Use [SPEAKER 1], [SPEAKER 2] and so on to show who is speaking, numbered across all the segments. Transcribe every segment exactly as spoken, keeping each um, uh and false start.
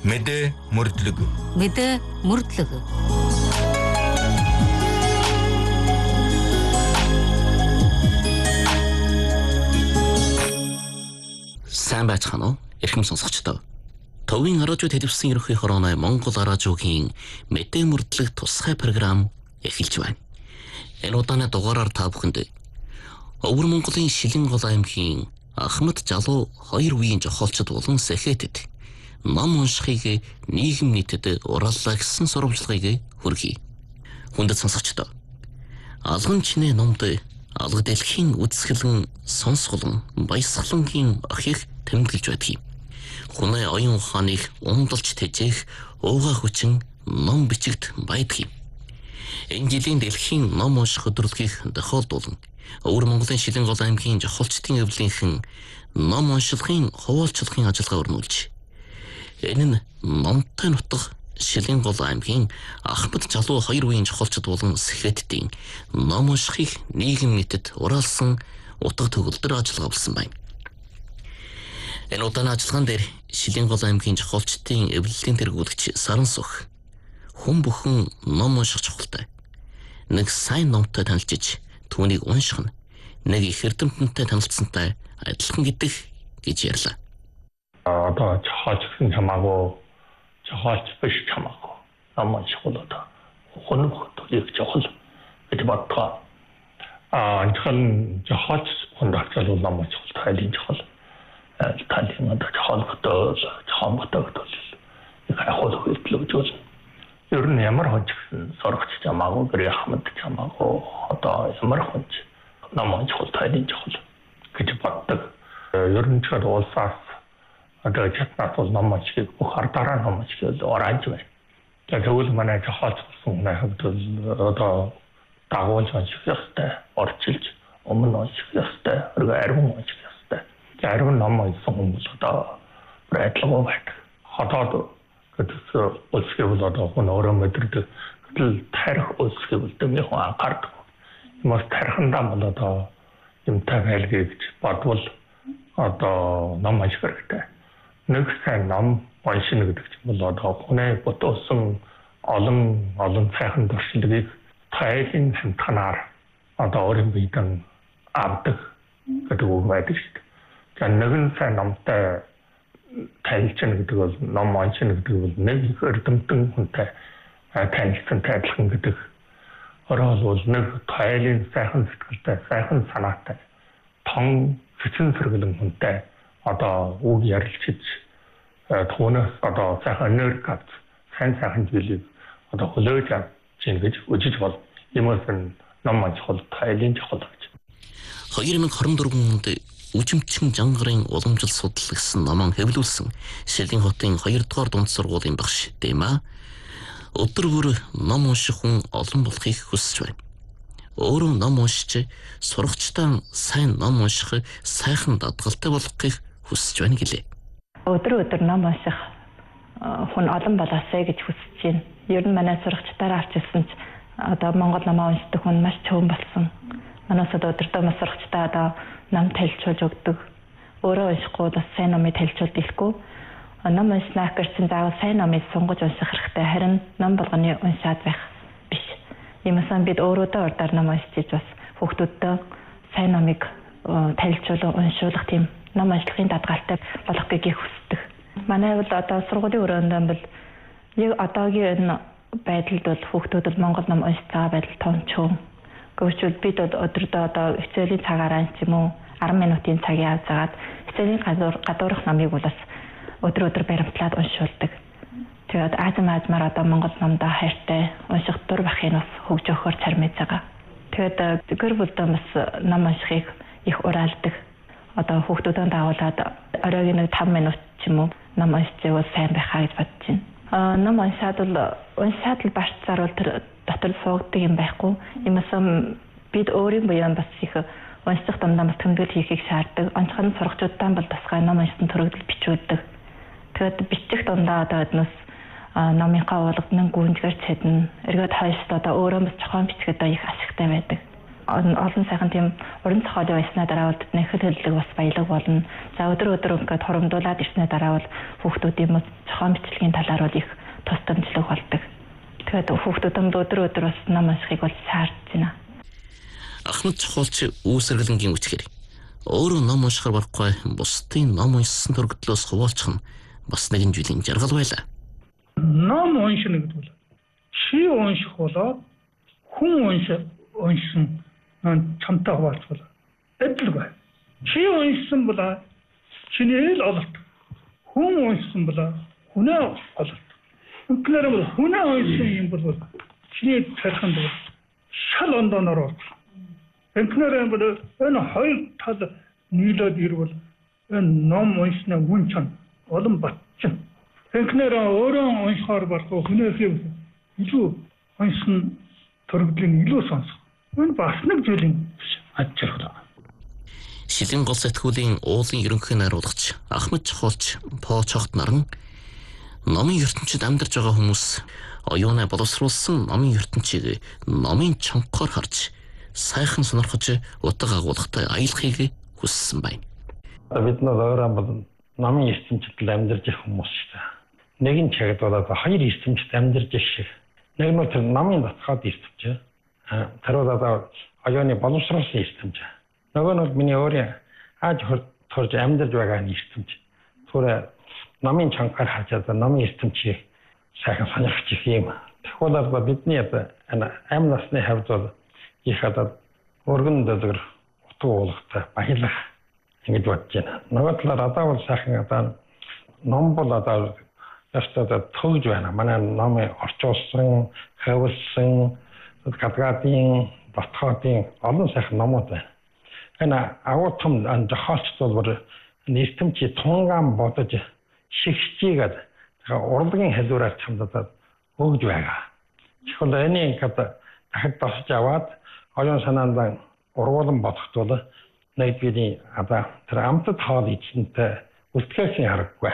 [SPEAKER 1] Мэдээ мөрдлөг.
[SPEAKER 2] Мэдээ мөрдлөг.
[SPEAKER 3] Сайн байцгаана уу? Эрхэм сонсогчдоо. Төвийн радио телевизийн ерөнхий хорооны Монгол радиогийн мэдээ мөрдлөг тусгай програм эхэлж байна. Энэ удааны дугаараар та бүхэнд Өвөр Монголын Шилэн гол аймгийн Ахмад Жалуу хоёр үеийн зохиолчд болон сэхэтэд ном уншихыг нийгэм нийтэд урааллаа гэсэн сурвалжлагыг хүргэе. Хүндэт сонсогчдоо. Алган чинээ номд алга дэлхийн үзэсгэлэн сонсголон баясгалангийн охийг тэмдэглэж байдгийг. Хүнээ оюун ухааныг ундалж тэжээх уугаа хүчин ном бичигт байдгийг. Энэ жилийн дэлхийн ном унших өдрөлгийг тохиолдуулан Өвөр Монголын Шилэн гол аймгийн зохиолчдын өвлийнхэн ном уншилгын хуваалцлагын ажиллагаа өрнүүлж энэ нь номтой нутаг Шилэн гол аймгийн Ахмад Жалуу хоёр үеийн зохиолчд болон сэхэттийн ном уншихыг нийгэм нийтэд ураалсан утга төгөлдөр ажиллагаа болсон байна. Энэ удааны ажиллагаан дээр Шилэн гол аймгийн зохиолчдын эвлэлийн тэргүүлэгч Саран Сүх хүн бүхэн ном унших чухалтай. Нэг сайн номтой танилцж түүнийг унших нь нэг их эрдэмтэнтэй танилцсантай адилхан гэдэг гэж ярьлаа.
[SPEAKER 4] Одоо жохооч гэсэн чамаагүй жохооч биш чамаагүй ном унших бол одоо хүн бүхнийг чухал гэж бодгоо. Аа энэ жохооч хүнд ачаал ном унших тайлын чухал. Тайлын одоо жохоолготой жохоомготой бол их ахуул хөтлөж үзэн. Ер нь ямар хонч гэсэн сурагч чамаагүй гэр Ахмад чамаагүй одоо ямар хонч ном унших тайлын чухал гэж боддог. Ер нь ч улсаас одоо чатнаас бол ном унших бүх ардаараа ном унших оранж байна. Тэгвэл манай жохооч болсон хүн хавьд одоо дагуулж унших ёстой, орчилж өмнө унших ёстой, өргө ариун унших ёстой. Ариун ном уншсан хүмүүс одоо байдлага байдаг. Хотод гэдэг улсыг бол одоо хүн өөрөө мэдэрдэг. Гэтэл тарих улсыг бол дэми хүн анхаардаг. Хүмүүс тарихандаа бол одоо юмтай байлгүй гэж бодвол одоо ном унших хэрэгтэй. Нэг сайн ном уншина гэдэг чинь бол одоо хүнээ ботоосон олон олон сайхан туршлагыг тайлын хамтанаар одоо өөрийн биедэн авдаг гэдэг үг байдаг шүү дээ. Тэгэхээр нэгэн сайн номтой танилцна гэдэг бол ном уншина гэдэг бол нэг их эрдэмтэн хүнтэй танилцсантай адилхан гэдэг. Орол бол нэг тайлын сайхан сэтгэлтэй, сайхан санаатай, тон хүчин сэргэлэн хүнтэй одоо үг ярилцж түүнээс одоо сайхан энерги авч сайн сайхан зүйлийг одоо хөлөөж авч чинь гэж үжиж бол юмс нь ном унших тайлын чухал гэж.
[SPEAKER 3] хоёр мың хорин дөрвөн онд Үжимчин Жангарын уламжил судлал гэсэн номон хэвлүүлсэн Шилэн хотын хоёр дахь дунд сургуулийн багш Дэма өдөр бүр ном унших хүн олон болохыг хүсэж байна. Өөрөө ном уншиж сурагчтай сайн ном унших сайхан дадгалтай болохыг хүсэж байна гэлээ.
[SPEAKER 5] Өдөр өдөр ном унших хүн олон болоосэй гэж хүсэж байна. Ер нь манай сурагчдаараа авч ирсэн ч одоо Монгол ном уншдаг хүн маш цөөн болсон. Манайс өдөртөө маш сурагчдаа одоо ном тайлчулж өгдөг. Өөрөө уншихгүй бас сайн номыг тайлчулж ирэхгүй. Ном уншнаа гэсэн заавал сайн номыг сунгаж унших хэрэгтэй. Харин ном болгоны уншаад байх биш. Иймээсэн бид өөрөөдөө урдаар ном уншиж бас хүүхдүүдтэй сайн номыг тайлчулж уншуулах тийм ном уншлагын дадгалтай болох гэгийг хүсдэг. Манай бол одоо сургуулийн өрөөнд бол яг одоогийн энэ байдалд бол хүүхдүүд бол Монгол ном уншиж байгаа байдал томчхон. Гэвч бид өдөртөө одоо хичээлийн цагаараа ч юм уу арван минутын цагийг авч агаад хичээлийн гадуур гадуурх номыг бол бас өдөр өдөр баримтлаад уншуулдаг. Тэгээд аазам аазмаар одоо Монгол номдоо хайртай унших дур бахын бас хөгж өгөхөөр цармиж байгаа. Тэгээд гэр бүлдээ бас ном уншихыг их ураалдаг. Одоо хүүхдүүдэн дагуулад оройн нэг таван минут ч юм уу ном уншчихвал сайн байхаа гэж бодож байна. Аа ном уншаад л уншаад л барт заруул тэр дотор суугдаг юм байхгүй. Иймээсэн бид өөрийн буян бас их унших дамдаа бас тэмдэглэл хийхийг шаарддаг. Онцгой сурагчдаа бол тусгай ном уншсан төрөлд бичүүлдэг. Тэгээд бичих дундаа одоо эднээс номынхаа уулгадны гүнзгэр чадна. Эргээд хойшд одоо өөрөө бас зохион бичгээд их ашигтай байдаг. олон сайхан тийм уран зохиолын байснаа дараа бол бидний хэлэлэг бас баялаг болно. За өдөр өдөр ингээд хоромдуулаад ирснээр дараа бол хүүхдүүдийн мэд зохион бичлэгийн талаар бол их тусламжлаг болдог. Тэгээд хүүхдүүд өдөр өдөр бас ном уншихыг бол саардж байна.
[SPEAKER 3] Ахмад Чухалч үүсэргэлэнгийн үчгээр өөрөө ном уншихаар барахгүй бусдын ном уншсан төрөгдлөөс хуваалцах нь бас нэгэн жилийн жаргал байлаа.
[SPEAKER 1] Ном уншина гэдэг бол чи унших болоод хүн унших уншсан чамтай хуваалцвал адил бай. Чи уншсан бол чиний л ололт. Хүн уншсан бол хүнээ ололт. Үнээр бол хүнээ уншсан юм бол чиний тархинд бол шал ондоноор орчих. Энэгээр бол энэ хоёр тал нийлээд ирвэл энэ ном уншны хүн чан олон батчин. Энэгээр өөрөө уншихаар барахгүй хүнээс илүү уншсан төрөгдлийн илүү сонсох. Энэ бас нэг зүйлийн аж аргал.
[SPEAKER 3] Шилэн гол сэтгүүлийн уулын ерөнхий найруулгач Ахмад Чухалч Почогт наран номын ертөнцид амьдарч байгаа хүмүүс оюунаа боловсруулсан номын ертөнцийг номын чонхоор харж сайхан сонирхож утга агуулгатай аялахыг хүссэн байна.
[SPEAKER 6] Бид нар өөрөө бол номын ертөнцид амьдарч их хүмүүс шүү дээ. Нэг нь чагтуулаад хоёр ертөнцид амьдарч их шиг. Нэг нь тэр номын татхаад ертөнц. Тэрүүл оюуны боловсруулсан ертөнц. Нөгөө нь миний өөрөө ааж хорж амьдарч байгаа ертөнц. Түр номын чангаар харж байгаа номын ертөнцийг сайхан сонирхож их юм. Тэгвэл бидний амь насны хавьд бол их хадад өргөн дэдгэр утга уулгатай баялах ингэж бодож байна. Нөгөө талаар одоо бол сайхан одоо ном бол одоо ястад төгж байна. Манай номыг орчуулсан, хавилсан, гадгаадын, дотоодын олон сайхан номууд байна. Энэ агуу том зохиолчд бол ертөнцийн тунгаан бодож шигшжийгээд урлагийн хэлбэрээр чамдад өгж байгаа. Тэгвэл энийг дахид тосч аваад оюун санаанд ургуулсан бодохдоо нэг бидний одоо тэр амтд хоол идсэнтэй үлтгэсэн хараггүй.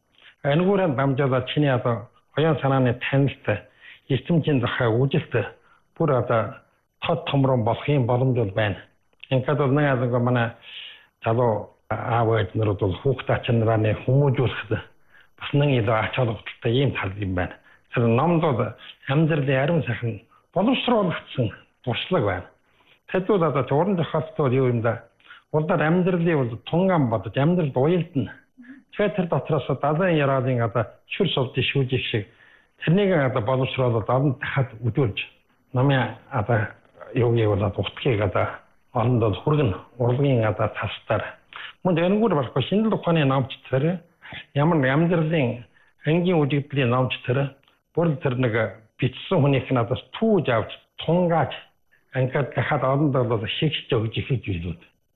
[SPEAKER 6] Энэгээр дамжуулаад чиний одоо оюун санааны танилт ертөнцийн захаа үжилт бүр одоо тод томрон болохын боломж бол байна. Ингээд бол нэг одоо манай залуу аав ээжнэрүүд бол хүүхд ач нарны хүмүүжүүлэхэд бас нэг илүү ач холбогдолтой ийм тал юм байна. Тэр номд амьдралын ариун сайхан боловсруулагдсан туршлага байна. Тэдгээр одоо уран зохиолтууд юу юм да? Урдаар амьдралын бол тунгаан бодож амьдралд уялдана. Тэгэхээр тэр дотроос далайн яраадын одоо шүр сувд шүүжих шиг тэрнийг одоо боловсруулаад олон дахад өдөрж намын одоо юу гэвэл утгыг одоо олондод хүргэн урлагийн одоо тастаар мөн энэгээр болохгүй шинжлэх ухааны номч тэр ямар нэг амьдралын ангийн үжигдлийн номч тэр бүр тэр нэг бичсэн хүнийх нь одоо түүж авч тунгааж ингээд дахад олондод бол шигшж өгж ихэж билүүд.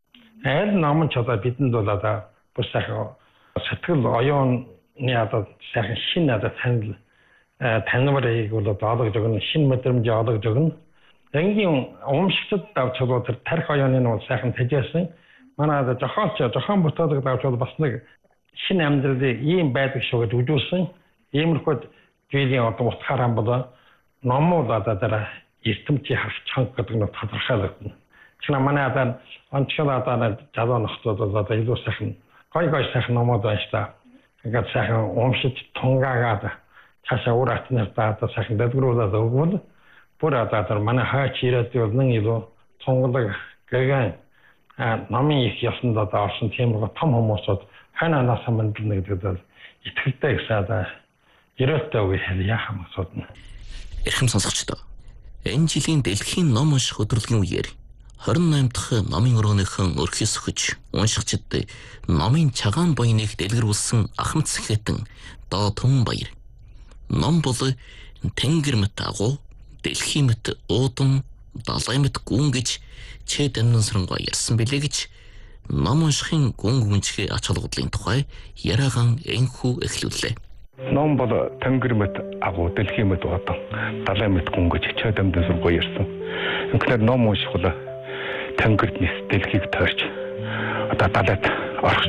[SPEAKER 6] Айл ном ч одоо бидэнд бол одоо бүр сайхан сэтгэл оюуны одоо сайхан шин одоо танил таниврыг бол олгож өгнө, шин мэдрэмж олгож өгнө. Энгийн уумшигчд давч бол тэр тарих оюуны нь сайхан тэжээсэн. Манай одоо зохиолч зохион бүтээлэг давч бол бас нэг шин амьдралын ийм байдаг шүү гэж үжүүлсэн. Иймэрхүү зүйлийн одоо утгаараа бол номууд одоо тэр ертөнцийн харч чанга гэдэг нь тодорхойлогдно. Тэгвэл манай одоо онцгой одоо залуу нөхцөл бол одоо илүү сайхан гой гой сайхан номууд байна шүү дээ. Ингээд сайхан уумшиж тунгаагаад цаашаа өөр атнаар одоо сайхан дэдгэрүүлээд өгвөл бүр одоо манай хаач ирээд бол нэг илүү тунгалаг гэгэн номын их ясанд одоо орсон тиймэрхүү том хүмүүсүүд хана насаа мэдлэнэ гэдэг бол итгэлтэй гэсэн одоо ерөөтэй үг хэлээ яах юм асуудна.
[SPEAKER 3] Эрхэм сонсогчдоо энэ жилийн дэлхийн ном унших өдрөлгийн үеэр хорин наймд дахь номын өрөөнийхэн өрхөс өгч уншигчид номын чагаан буйныг дэлгэрүүлсэн Ахмад Сэхэтэн доо Түмэн баяр. Ном бол тэнгэр мэт агуу, дэлхийн мэт уудан, далай мэт гүн гэж чэд амнансрангуй ярьсан билээ гэж ном уншихын гүн гүнжихээ ач холбогдлын тухай яриагаан энхүү эхлүүллээ.
[SPEAKER 7] Ном бол тэнгэр мэт агуу, дэлхийн мэт уудан, далай мэт гүн гэж чэд амнансрангуй ярьсан. Үнэхээр ном унших бол тэнгэрд нис дэлхийг тойрч одоо далайд орох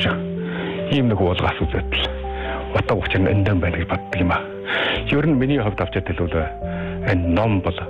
[SPEAKER 7] ийм нэг уулгаас үзэтэл утга учир нь эндэн байна гэж боддог юм аа. Ер нь миний хувьд авч хэлбэл энэ ном бол